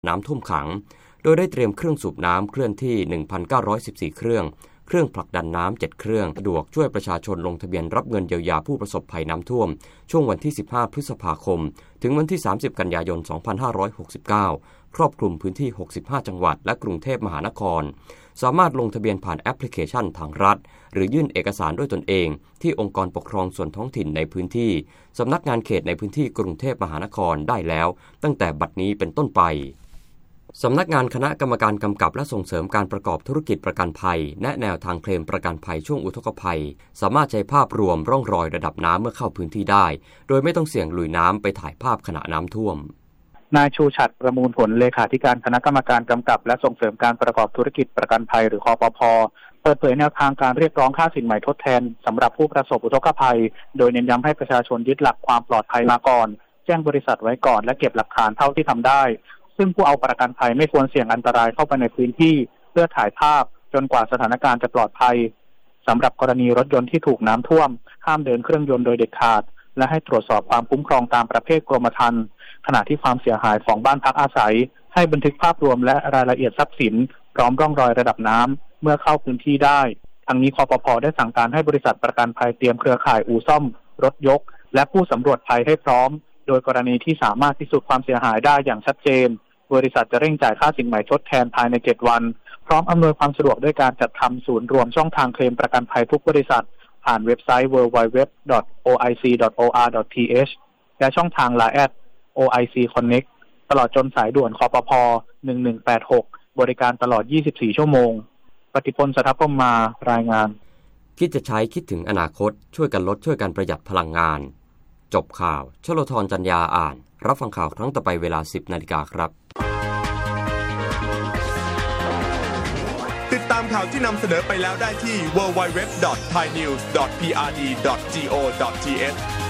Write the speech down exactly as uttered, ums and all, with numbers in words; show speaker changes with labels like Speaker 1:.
Speaker 1: น้ำท่วมขังโดยได้เตรียมเครื่องสูบน้ำเคลื่อนที่ หนึ่งพันเก้าร้อยสิบสี่ เครื่องเครื่องผลักดันน้ำเจ็ดเครื่องสะดวกช่วยประชาชนลงทะเบียนรับเงินเยียวยาผู้ประสบภัยน้ำท่วมช่วงวันที่สิบห้าพฤษภาคมถึงวันที่สามสิบกันยายนสองพันห้าร้อยหกสิบเก้าครอบคลุมพื้นที่หกสิบห้าจังหวัดและกรุงเทพมหานครสามารถลงทะเบียนผ่านแอปพลิเคชันทางรัฐหรือยื่นเอกสารด้วยตนเองที่องค์กรปกครองส่วนท้องถิ่นในพื้นที่สำนักงานเขตในพื้นที่กรุงเทพมหานครได้แล้วตั้งแต่บัดนี้เป็นต้นไปสำนักงานคณะกรรมการกำกับและส่งเสริมการประกอบธุรกิจประกันภัยแนะแนวทางเคลมประกันภัยช่วงอุทกภัยสามารถใช้ภาพรวมร่องรอยระดับน้ำเมื่อเข้าพื้นที่ได้โดยไม่ต้องเสี่ยงลุยน้ำไปถ่ายภาพขณะน้ำท่วม
Speaker 2: นายชูฉัตรประมูลผลเลขาธิการคณะกรรมการกำกับและส่งเสริมการประกอบธุรกิจประกันภัยหรือคปภ.เปิดเผยแนวทางการเรียกร้องค่าสินใหม่ทดแทนสำหรับผู้ประสบอุทกภัยโดยเน้นย้ำให้ประชาชนยึดหลักความปลอดภัยมาก่อนแจ้งบริษัทไว้ก่อนและเก็บหลักฐานเท่าที่ทำได้ซึ่งผู้เอาประกันภัยไม่ควรเสี่ยงอันตรายเข้าไปในพื้นที่เพื่อถ่ายภาพจนกว่าสถานการณ์จะปลอดภัยสำหรับกรณีรถยนต์ที่ถูกน้ำท่วมห้ามเดินเครื่องยนต์โดยเด็ดขาดและให้ตรวจสอบความคุ้มครองตามประเภทกรมธรรม์ขณะที่ความเสียหายของบ้านพักอาศัยให้บันทึกภาพรวมและรายละเอียดทรัพย์สินพร้อมร่องรอยระดับน้ำเมื่อเข้าพื้นที่ได้ทั้งนี้คปภ.ได้สั่งการให้บริษัทประกันภัยเตรียมเครือข่ายอู่ซ่อมรถยกและผู้สำรวจภัยให้พร้อมโดยกรณีที่สามารถพิสูจน์ความเสียหายได้อย่างชัดเจนบริษัทจะเร่งจ่ายค่าสินใหม่ทดแทนภายในเจ็ดวันพร้อมอำนวยความสะดวกด้วยการจัดทำศูนย์รวมช่องทางเคลมประกันภัยทุกบริษัทผ่านเว็บไซต์ ดับเบิลยู ดับเบิลยู ดับเบิลยู ดอท โอ ไอ ซี ดอท โอ อาร์ ดอท ที เอช และช่องทาง ไลน์ แอท โอ ไอ ซี Connect ตลอดจนสายด่วนคปภ. หนึ่งหนึ่งแปดหกบริการตลอดยี่สิบสี่ชั่วโมงปฏิพล สัทธพรหมมารายงาน
Speaker 1: คิดจะใช้คิดถึงอนาคตช่วยกันลดช่วยกันประหยัดพลังงานจบข่าวชโลธรจันยาอ่านรับฟังข่าวครั้งต่อไปเวลา สิบนาฬิกาครับ
Speaker 3: ติดตามข่าวที่นำเสนอไปแล้วได้ที่ ดับเบิลยู ดับเบิลยู ดับเบิลยู ดอท ไทยนิวส์ ดอท พี อาร์ ดี ดอท จี โอ ดอท ที เอช